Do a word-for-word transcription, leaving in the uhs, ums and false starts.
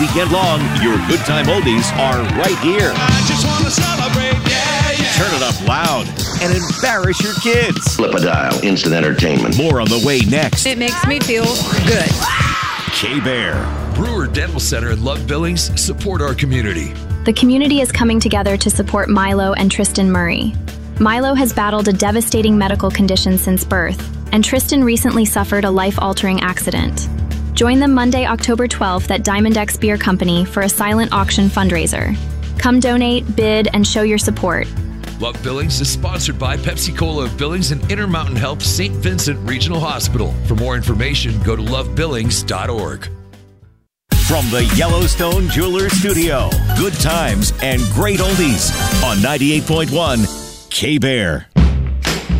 weekend long, your Good Time Oldies are right here. I just want to celebrate, yeah, yeah. Turn it up loud and embarrass your kids. Flip a dial, instant entertainment. More on the way next. It makes me feel good. K-Bear. Brewer Dental Center and Love Billings support our community. The community is coming together to support Milo and Tristan Murray. Milo has battled a devastating medical condition since birth, and Tristan recently suffered a life-altering accident. Join them Monday, October twelfth at Diamond X Beer Company for a silent auction fundraiser. Come donate, bid, and show your support. Love Billings is sponsored by Pepsi-Cola of Billings and Intermountain Health Saint Vincent Regional Hospital. For more information, go to love billings dot org. From the Yellowstone Jewelers Studio, good times and great oldies on ninety-eight point one K-Bear.